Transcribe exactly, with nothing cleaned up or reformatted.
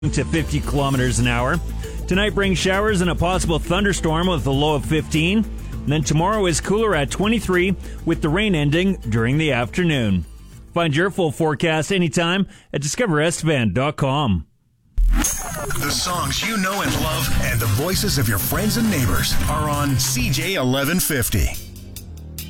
to fifty kilometers an hour. Tonight brings showers and a possible thunderstorm with a low of fifteen. And then tomorrow is cooler at twenty-three with the rain ending during the afternoon. Find your full forecast anytime at discover estevan dot com. The songs you know and love and the voices of your friends and neighbors are on C J eleven fifty.